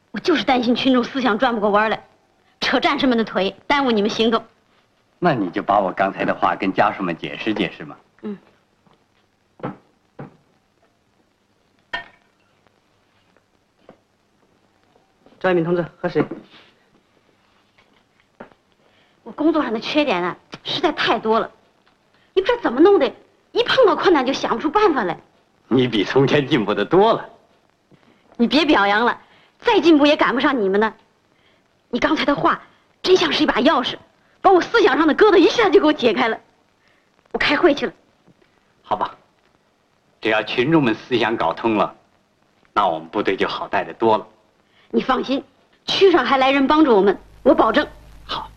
我就是担心群众思想转不过弯来，扯战士们的腿，耽误你们行动。 那你就把我刚才的话跟家属们解释解释嘛。 嗯。 张一鸣同志，喝水。 我工作上的缺点啊，实在太多了，你不知道怎么弄的，一碰到困难就想不出办法来。 你比从前进步的多了。 你别表扬了，再进步也赶不上你们呢。你刚才的话，真像是一把钥匙，把我思想上的疙瘩一下就给我解开了。我开会去了。 好吧，只要群众们思想搞通了，那我们部队就好带得多了。 你放心，区上还来人帮助我们，我保证。 好。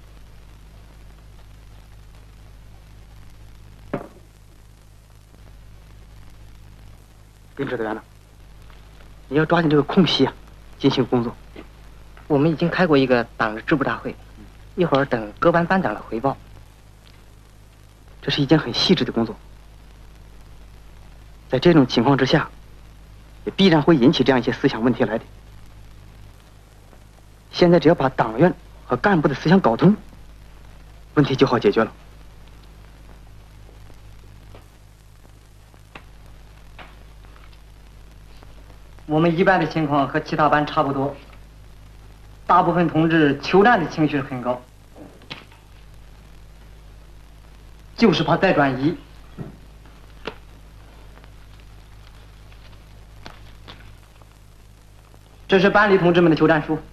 跟指导员呢，你要抓紧这个空隙啊，进行工作。 我们已经开过一个党的支部大会，一会儿等各班班长的回报。 这是一件很细致的工作，在这种情况之下，也必然会引起这样一些思想问题来的。现在只要把党员和干部的思想搞通，问题就好解决了。 我们一班的情况和其他班差不多，大部分同志求战的情绪很高，就是怕再转移。这是班里同志们的求战书。